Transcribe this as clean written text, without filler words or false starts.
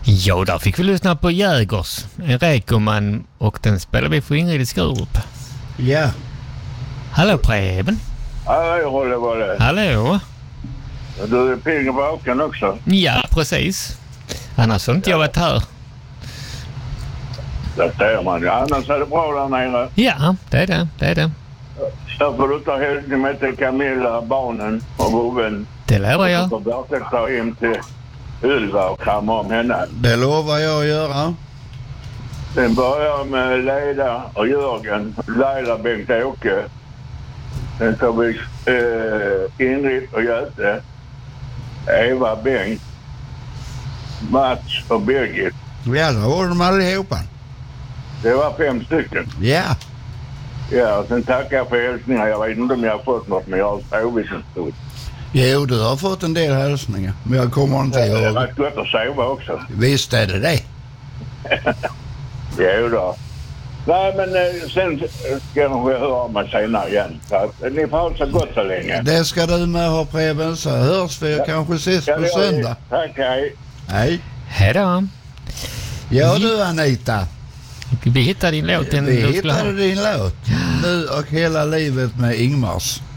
Ja, där fick vi lyssna på Jägers, en Rekoman, och den spelar vi för Ingrid i Skurup. Ja. Hallå Preben. Hallå, håller vad det. Hallå. Du är pigg och vaken också. Ja, precis. Annars har inte jag varit här. Det ser man ju. Annars är det bra där nere. Ja, det är det. Så får du ta hälsning med till Camilla, barnen och boven. Det lovar jag. Och så får jag ta in till Ylva och kramma om henne. Det lovar jag att göra. Sen börjar jag med Leda och Jörgen, Laila, Bengt-Åke. Sen tar vi Ingrid och Göte, Eva, Bengt, Mats och Birgit. Ja, då var de allihopa. Det var 5 stycken. Ja. Ja, och sen tackar jag för hälsningar. Jag vet inte om jag har fått något, men jag har sovit en stund. Jo, du har fått en del hälsningar. Men jag kommer inte Det ihåg. var gott att sova också. Visst är det. Jo då. Nej, men sen ska jag nog höra om mig senare igen. Så att, ni får ha så gott så länge. Det ska du med ha, Preben, så hörs vi kanske ses på söndag. Tack, hej. Hej. Hej då. Ja du Anita. Vi hittade din låt. Vi hittade din låt. Nu och hela livet med Ingmars.